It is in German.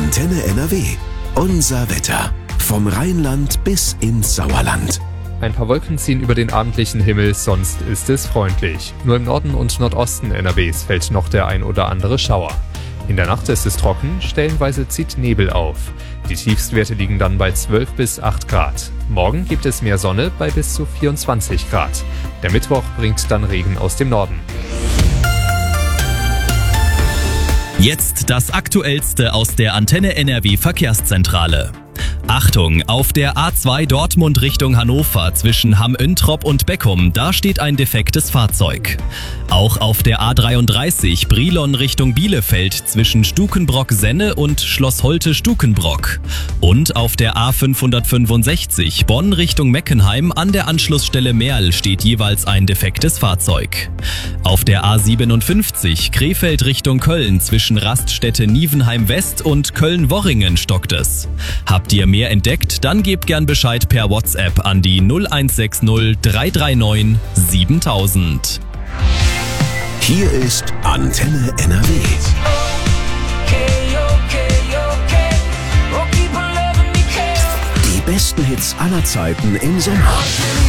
Antenne NRW. Unser Wetter. Vom Rheinland bis ins Sauerland. Ein paar Wolken ziehen über den abendlichen Himmel, sonst ist es freundlich. Nur im Norden und Nordosten NRWs fällt noch der ein oder andere Schauer. In der Nacht ist es trocken, stellenweise zieht Nebel auf. Die Tiefstwerte liegen dann bei 12 bis 8 Grad. Morgen gibt es mehr Sonne bei bis zu 24 Grad. Der Mittwoch bringt dann Regen aus dem Norden. Jetzt das Aktuellste aus der Antenne NRW Verkehrszentrale. Achtung, auf der A2 Dortmund Richtung Hannover zwischen Hamm-Üntrop und Beckum, da steht ein defektes Fahrzeug. Auch auf der A33 Brilon Richtung Bielefeld zwischen Stukenbrock-Senne und Schloss Holte-Stukenbrock. Und auf der A565 Bonn Richtung Meckenheim an der Anschlussstelle Merl steht jeweils ein defektes Fahrzeug. Auf der A57 Krefeld Richtung Köln zwischen Raststätte Nievenheim West und Köln-Worringen stockt es. Habt ihr mehr entdeckt? Dann gebt gern Bescheid per WhatsApp an die 0160 339 7000. Hier ist Antenne NRW. Die besten Hits aller Zeiten im Sommer.